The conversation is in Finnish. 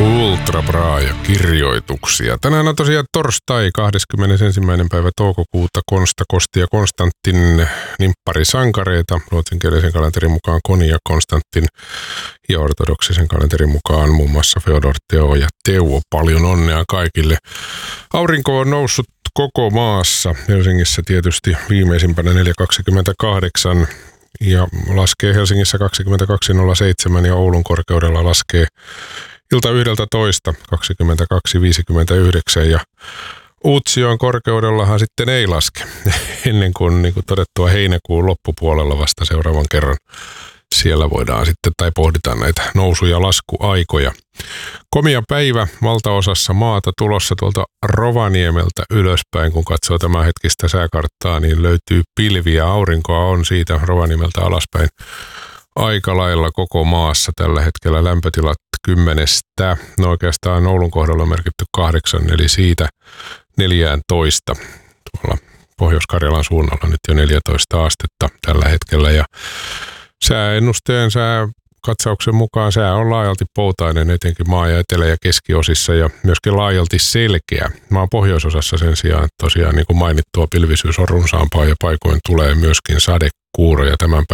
Ultra Bra ja kirjoituksia. Tänään on tosiaan torstai 21. päivä toukokuuta. Konsta, Kosti ja Konstantin nimpparisankareita. Ruotsinkielisen kalenterin mukaan Koni ja Konstantin ja ortodoksisen kalenterin mukaan muun muassa Feodor, Teo ja Teuvo. Paljon onnea kaikille. Aurinko on noussut koko maassa. Helsingissä tietysti viimeisimpänä 4.28 ja laskee Helsingissä 22.07 ja Oulun korkeudella laskee ilta 11, 22.59 ja Uutsioon korkeudellahan sitten ei laske ennen kuin, niin kuin todettua heinäkuun loppupuolella vasta seuraavan kerran. Siellä voidaan sitten tai pohditaan näitä nousu- ja laskuaikoja. Komia päivä valtaosassa maata tulossa tuolta Rovaniemeltä ylöspäin. Kun katsoo tämän hetkistä sääkarttaa, niin löytyy pilviä. Aurinkoa on siitä Rovaniemeltä alaspäin aika lailla koko maassa tällä hetkellä. Lämpötilat 10. No oikeastaan Oulun kohdalla on merkitty 8, eli siitä 14. Tuolla Pohjois-Karjalan suunnalla nyt jo 14 astetta tällä hetkellä. Ja sääennusteen katsauksen mukaan sää on laajalti poutainen etenkin maa- ja etelä- ja keskiosissa ja myöskin laajalti selkeä. Maan pohjoisosassa sen sijaan tosiaan niin kuin mainittua pilvisyys on runsaampaa ja paikoin tulee myöskin sadekuuroja tämän